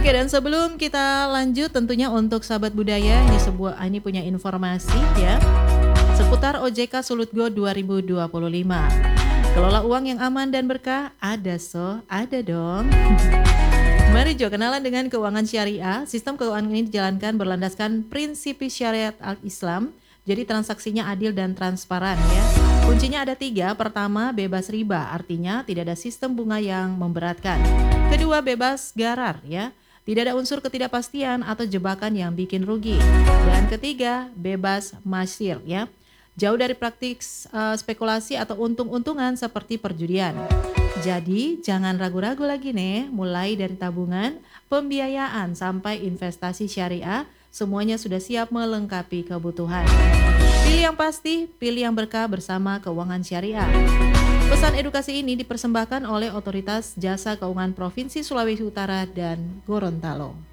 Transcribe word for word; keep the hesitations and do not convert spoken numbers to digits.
Oke, dan sebelum kita lanjut tentunya untuk sahabat budaya, ini sebuah ini punya informasi ya seputar O J K Sulut Go dua ribu dua puluh lima. Kelola uang yang aman dan berkah, ada so, ada dong. Mari Jo kenalan dengan keuangan syariah. Sistem keuangan ini dijalankan berlandaskan prinsip syariat al-Islam. Jadi transaksinya adil dan transparan ya. Kuncinya ada tiga. Pertama, bebas riba, artinya tidak ada sistem bunga yang memberatkan. Kedua, bebas garar ya. Tidak ada unsur ketidakpastian atau jebakan yang bikin rugi. Dan ketiga, bebas masyir ya. Jauh dari praktik uh, spekulasi atau untung-untungan seperti perjudian. Jadi jangan ragu-ragu lagi nih, mulai dari tabungan, pembiayaan sampai investasi syariah, semuanya sudah siap melengkapi kebutuhan. Pilih yang pasti, pilih yang berkah bersama keuangan syariah. Pesan edukasi ini dipersembahkan oleh Otoritas Jasa Keuangan Provinsi Sulawesi Utara dan Gorontalo.